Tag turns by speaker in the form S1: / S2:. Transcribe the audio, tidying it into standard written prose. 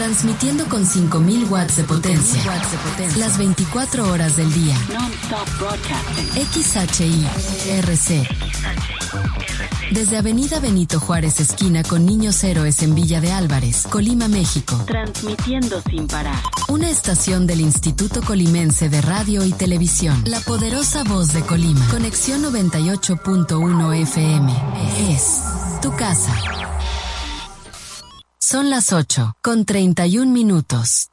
S1: Transmitiendo con 5000 watts de potencia. Las 24 horas del día.
S2: Non-stop broadcasting.
S1: XHI-RC. Desde Avenida Benito Juárez, esquina con Niños Héroes en Villa de Álvarez, Colima, México.
S2: Transmitiendo sin parar.
S1: Una estación del Instituto Colimense de Radio y Televisión. La poderosa voz de Colima. Conexión 98.1 FM. Es tu casa. Son las 8:31.